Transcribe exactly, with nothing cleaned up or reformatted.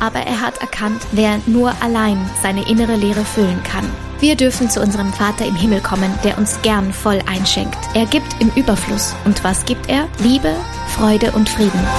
aber er hat erkannt, wer nur allein seine innere Leere füllen kann. Wir dürfen zu unserem Vater im Himmel kommen, der uns gern voll einschenkt. Er gibt im Überfluss. Und was gibt er? Liebe, Freude und Frieden.